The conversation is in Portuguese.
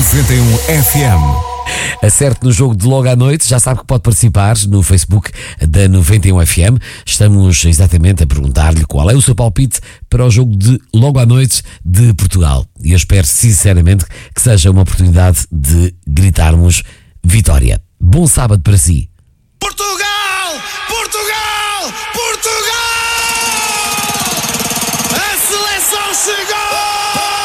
91 FM. Acerte no jogo de logo à noite, já sabe que pode participar no Facebook da 91 FM. Estamos exatamente a perguntar-lhe qual é o seu palpite para o jogo de logo à noite de Portugal. E eu espero sinceramente que seja uma oportunidade de gritarmos vitória. Bom sábado para si. Portugal! Portugal! Portugal!